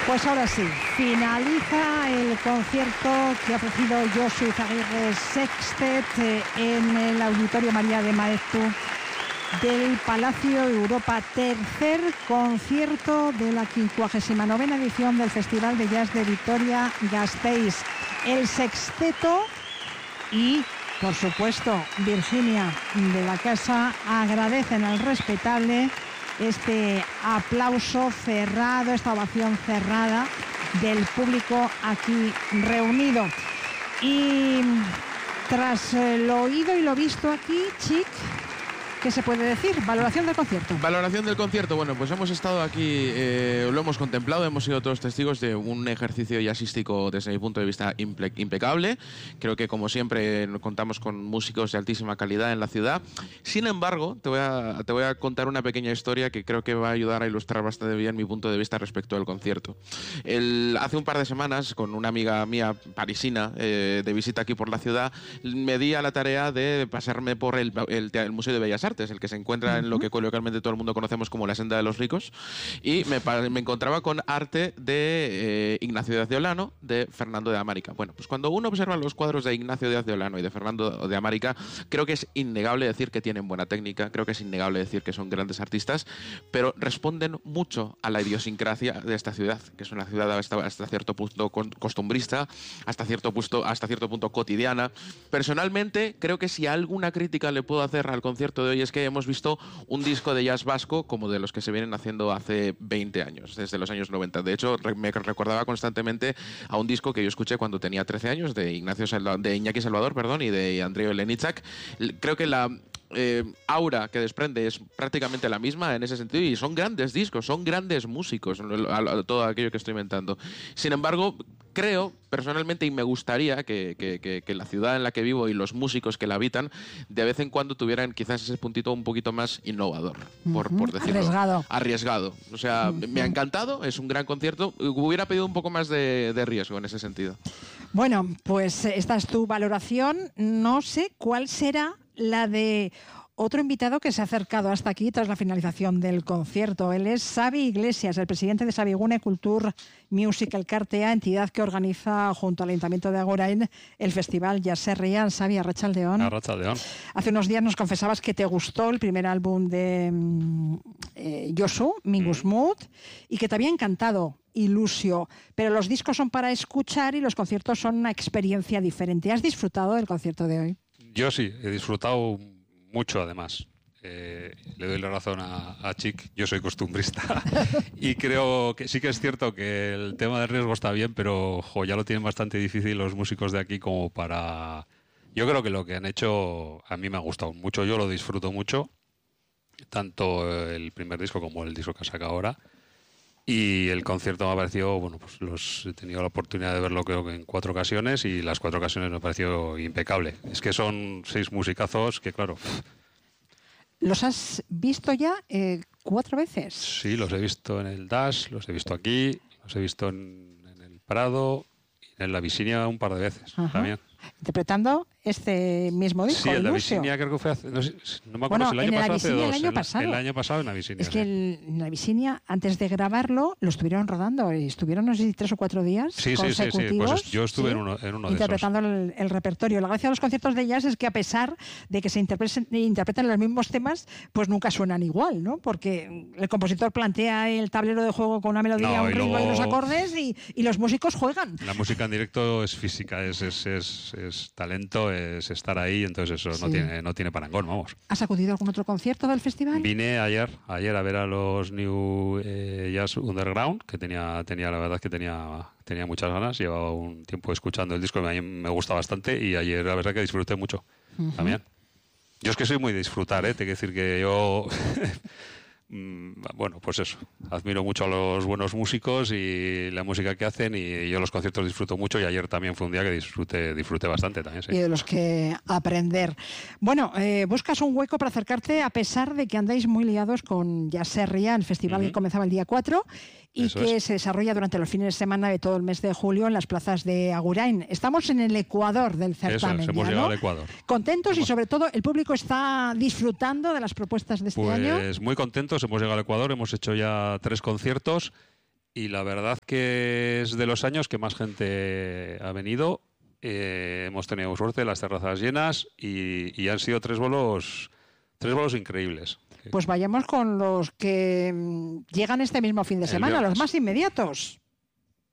Pues ahora sí, finaliza el concierto que ha ofrecido Josu Izaguirre Sextet en el Auditorio María de Maeztu del Palacio Europa. Tercer concierto de la 59ª edición del Festival de Jazz de Vitoria-Gasteiz. El sexteto y, por supuesto, Virginia de la Casa agradecen al respetable este aplauso cerrado, esta ovación cerrada del público aquí reunido. Y tras lo oído y lo visto aquí, Chic, ¿qué se puede decir? Valoración del concierto. Valoración del concierto. Bueno, pues hemos estado aquí, lo hemos contemplado, hemos sido todos testigos de un ejercicio jazzístico desde mi punto de vista impecable. Creo que, como siempre, contamos con músicos de altísima calidad en la ciudad. Sin embargo, te voy a contar una pequeña historia que creo que va a ayudar a ilustrar bastante bien mi punto de vista respecto al concierto. Hace un par de semanas, con una amiga mía parisina de visita aquí por la ciudad, me di a la tarea de pasarme por el Museo de Bellas Artes, el que se encuentra en lo que coloquialmente todo el mundo conocemos como la Senda de los Ricos, y me encontraba con arte de Ignacio Díaz de Olano, de Fernando de Amárica. Bueno, pues cuando uno observa los cuadros de Ignacio Díaz de Olano y de Fernando de Amárica, creo que es innegable decir que tienen buena técnica, creo que es innegable decir que son grandes artistas, pero responden mucho a la idiosincrasia de esta ciudad, que es una ciudad hasta cierto punto costumbrista, hasta cierto punto cotidiana. Personalmente, creo que si alguna crítica le puedo hacer al concierto de hoy es que hemos visto un disco de jazz vasco como de los que se vienen haciendo hace 20 años, desde los años 90. De hecho, me recordaba constantemente a un disco que yo escuché cuando tenía 13 años, de Iñaki Salvador, y de Andrei Olenichak. Creo que la aura que desprende es prácticamente la misma en ese sentido, y son grandes discos, son grandes músicos, todo aquello que estoy inventando. Sin embargo, creo personalmente, y me gustaría que la ciudad en la que vivo y los músicos que la habitan de vez en cuando tuvieran quizás ese puntito un poquito más innovador, por decirlo. Arriesgado. O sea, me ha encantado, es un gran concierto. Hubiera pedido un poco más de riesgo en ese sentido. Bueno, pues esta es tu valoración. No sé cuál será la de otro invitado que se ha acercado hasta aquí tras la finalización del concierto. Él es Xavi Iglesias, el presidente de Xabigune Culture Music Elkartea, entidad que organiza junto al Ayuntamiento de Agurain el festival Jazzerrian. Xavi, arratsaldeon. Arratsaldeon. Hace unos días nos confesabas que te gustó el primer álbum de Josu, Mingus Mood, y que te había encantado Ilusio, pero los discos son para escuchar y los conciertos son una experiencia diferente. ¿Has disfrutado del concierto de hoy? Yo sí, he disfrutado mucho, además. Le doy la razón a Chic, yo soy costumbrista y creo que sí que es cierto que el tema de riesgo está bien, pero ya lo tienen bastante difícil los músicos de aquí como para... Yo creo que lo que han hecho a mí me ha gustado mucho, yo lo disfruto mucho, tanto el primer disco como el disco que saca ahora. Y el concierto me ha parecido, bueno, pues he tenido la oportunidad de verlo creo que en 4 ocasiones y las 4 ocasiones me ha parecido impecable. Es que son 6 musicazos que, claro... ¿Los has visto ya 4 veces? Sí, los he visto en el Dash, los he visto aquí, los he visto en el Prado y en la Visinia un par de veces también. Interpretando este mismo disco. Sí, el de la Visinia creo que fue hace... No me acuerdo si el año pasado hace 2. El año pasado en la Visinia. Es que en la Visinia, antes de grabarlo, lo estuvieron rodando. Y estuvieron, no sé si 3 o 4 días consecutivos. Pues yo estuve en uno de esos. Interpretando el repertorio. La gracia de los conciertos de jazz es que a pesar de que se interpreten los mismos temas, pues nunca suenan igual, ¿no? Porque el compositor plantea el tablero de juego con una melodía, un ritmo y unos acordes y los músicos juegan. La música en directo es física, es talento, es estar ahí, entonces eso no tiene parangón, vamos. ¿Has acudido a algún otro concierto del festival? Vine ayer a ver a los New Jazz Underground, que tenía la verdad que tenía muchas ganas, llevaba un tiempo escuchando el disco, a mí me gusta bastante y ayer la verdad que disfruté mucho también. Yo es que soy muy de disfrutar, te quiero decir que yo... Bueno, pues eso, admiro mucho a los buenos músicos y la música que hacen, y yo los conciertos disfruto mucho, y ayer también fue un día que disfruté bastante también, sí. Y de los que aprender. Bueno, buscas un hueco para acercarte a pesar de que andáis muy liados con Jazzerrian, el festival que comenzaba el día 4 y eso que se desarrolla durante los fines de semana de todo el mes de julio en las plazas de Agurain. Estamos en el Ecuador del certamen. Eso, hemos llegado al Ecuador. ¿Contentos y sobre todo el público está disfrutando de las propuestas de este año? Pues muy contentos, hemos llegado al Ecuador, hemos hecho ya 3 conciertos y la verdad que es de los años que más gente ha venido. Hemos tenido suerte, las terrazas llenas y han sido tres bolos increíbles. Pues vayamos con los que llegan este mismo fin de semana, los más inmediatos.